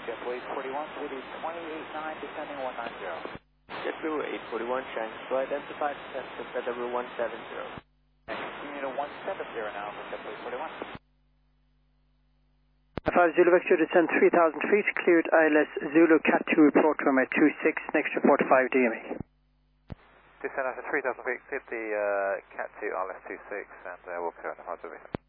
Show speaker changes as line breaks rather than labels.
JetBlue 841, Woody 289, descending 190.
JetBlue 841, Shanghai identified, descent to FedEver 170.
Continue to 170 now for JetBlue 41.
5 Zulu Victor, descend 3,000 feet, cleared ILS Zulu Cat 2 report from at 26, next report 5 DME.
Descend after 3,000 feet, cleared the Cat 2 ILS 26 and we'll clear on the 5 Zulu Victor.